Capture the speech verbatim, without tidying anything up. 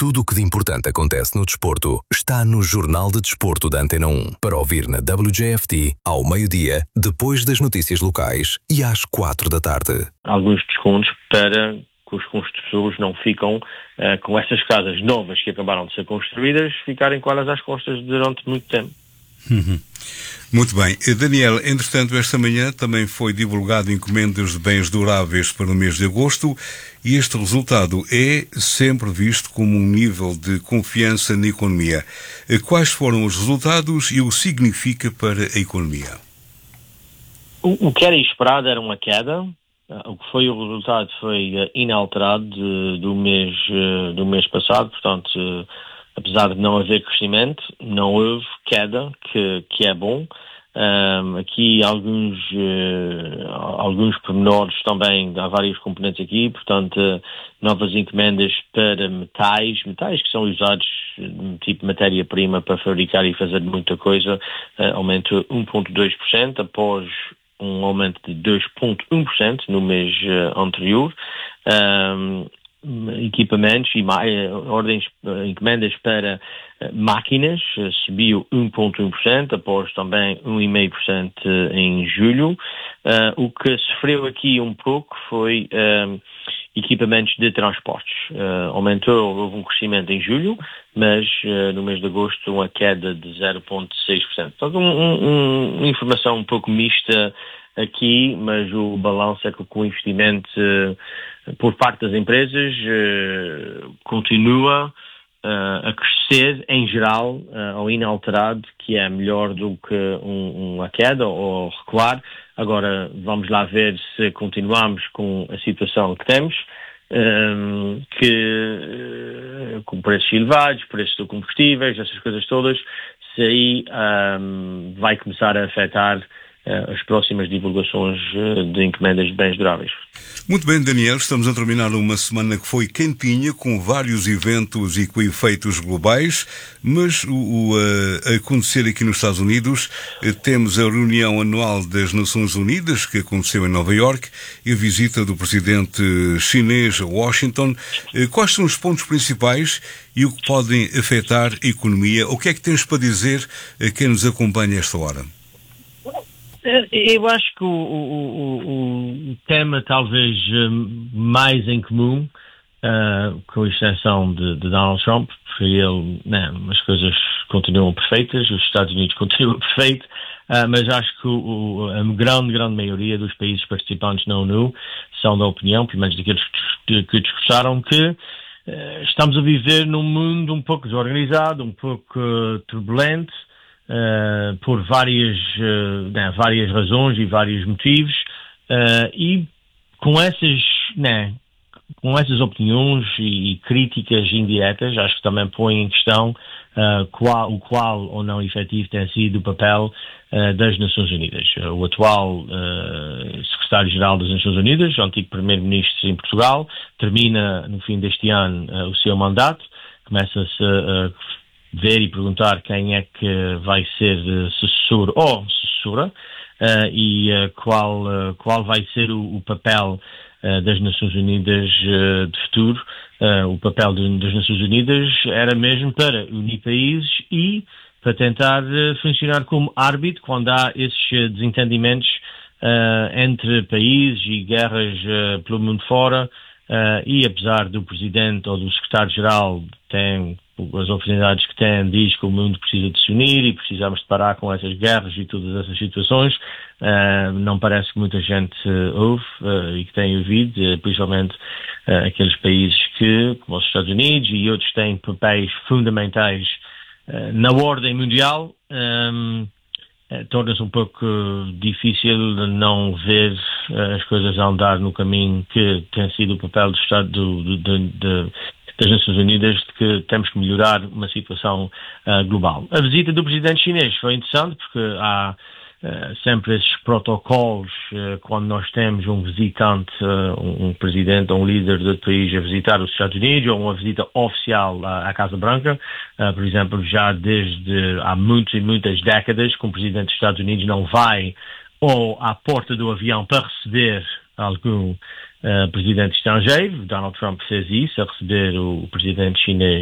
Tudo o que de importante acontece no desporto está no Jornal de Desporto da Antena um, para ouvir na W J F T ao meio-dia, depois das notícias locais e às quatro da tarde. Alguns descontos para que os construtores não ficam uh, com essas casas novas que acabaram de ser construídas, ficarem com elas às costas durante muito tempo. Uhum. Muito bem. Daniel, entretanto, esta manhã também foi divulgado encomendas de bens duráveis para o mês de agosto e este resultado é sempre visto como um nível de confiança na economia. Quais foram os resultados e o que significa para a economia? O, o que era esperado era uma queda. O que foi o resultado foi inalterado de, do, mês, do mês passado, portanto, apesar de não haver crescimento, não houve queda, que, que é bom. Um, aqui alguns, uh, alguns pormenores também, há vários componentes aqui, portanto, uh, novas encomendas para metais, metais que são usados tipo matéria-prima para fabricar e fazer muita coisa, uh, aumentou um vírgula dois por cento após um aumento de dois vírgula um por cento no mês uh, anterior. Um, equipamentos e uh, ordens, uh, encomendas para uh, máquinas uh, subiu um vírgula um por cento após também um vírgula cinco por cento em julho. Uh, o que sofreu aqui um pouco foi uh, equipamentos de transportes. Uh, aumentou, houve um crescimento em julho, mas uh, no mês de agosto uma queda de zero vírgula seis por cento. Portanto, um, um, uma informação um pouco mista aqui, mas o balanço é que o investimento uh, por parte das empresas uh, continua uh, a crescer em geral uh, ao inalterado, que é melhor do que um, uma queda ou recuar. Agora vamos lá ver se continuamos com a situação que temos, um, que uh, com preços elevados, preços de combustíveis, essas coisas todas, se aí um, vai começar a afetar as próximas divulgações de encomendas de bens duráveis. Muito bem, Daniel, estamos a terminar uma semana que foi quentinha, com vários eventos e com efeitos globais, mas o, o a acontecer aqui nos Estados Unidos, temos a reunião anual das Nações Unidas, que aconteceu em Nova Iorque, e a visita do presidente chinês a Washington. Quais são os pontos principais e o que podem afetar a economia? O que é que tens para dizer a quem nos acompanha esta hora? Eu acho que o, o, o, o tema talvez mais em comum, uh, com a exceção de, de Donald Trump, porque ele, não, as coisas continuam perfeitas, os Estados Unidos continuam perfeitos, uh, mas acho que o, a grande, grande maioria dos países participantes na ONU são da opinião, pelo menos daqueles que, que discursaram, que uh, estamos a viver num mundo um pouco desorganizado, um pouco uh, turbulento, Uh, por várias, uh, né, várias razões e vários motivos, uh, e com essas, né, com essas opiniões e, e críticas indiretas, acho que também põe em questão uh, qual, o qual ou não efetivo tem sido o papel uh, das Nações Unidas. Uh, o atual uh, secretário-geral das Nações Unidas, o antigo primeiro-ministro em Portugal, termina no fim deste ano uh, o seu mandato, começa-se a uh, ver e perguntar quem é que vai ser uh, sucessor ou sucessora uh, e uh, qual, uh, qual vai ser o, o papel uh, das Nações Unidas uh, de futuro. Uh, o papel de, das Nações Unidas era mesmo para unir países e para tentar uh, funcionar como árbitro quando há esses uh, desentendimentos uh, entre países e guerras uh, pelo mundo fora. Uh, e apesar do Presidente ou do Secretário-Geral tem as oportunidades que tem, diz que o mundo precisa de se unir e precisamos de parar com essas guerras e todas essas situações, uh, não parece que muita gente uh, ouve uh, e que tem ouvido, uh, principalmente uh, aqueles países que, como os Estados Unidos e outros, têm papéis fundamentais uh, na ordem mundial. Um, uh, torna-se um pouco difícil de não ver uh, as coisas a andar no caminho que tem sido o papel do Estado do, do, do, do das Nações Unidas, de que temos que melhorar uma situação uh, global. A visita do presidente chinês foi interessante porque há uh, sempre esses protocolos uh, quando nós temos um visitante, uh, um, um presidente ou um líder do país a visitar os Estados Unidos ou uma visita oficial à, à Casa Branca. Uh, por exemplo, já desde há muitas e muitas décadas que um presidente dos Estados Unidos não vai ou à porta do avião para receber algum Uh, presidente estrangeiro. Donald Trump fez isso, a receber o, o presidente chinês